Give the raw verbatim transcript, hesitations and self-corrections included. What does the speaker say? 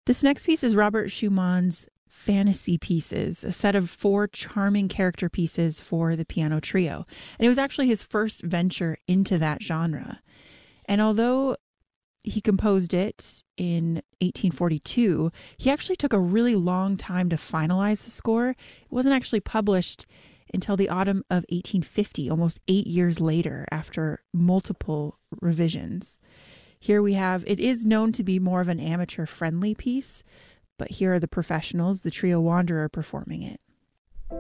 This next piece is Robert Schumann's Fantasy Pieces, a set of four charming character pieces for the piano trio. And it was actually his first venture into that genre. And although he composed it in eighteen forty-two, he actually took a really long time to finalize the score. It wasn't actually published until the autumn of eighteen fifty, almost eight years later, after multiple revisions. Here we have, it is known to be more of an amateur-friendly piece, but here are the professionals, the trio Wanderer, performing it.